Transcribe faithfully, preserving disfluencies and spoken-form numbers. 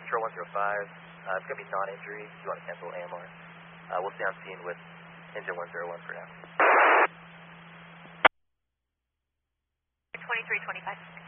Control one zero five, uh, it's going to be non-injury. If you want to cancel A M R, uh, we'll stay on scene with engine one zero one for now. twenty-three twenty-five.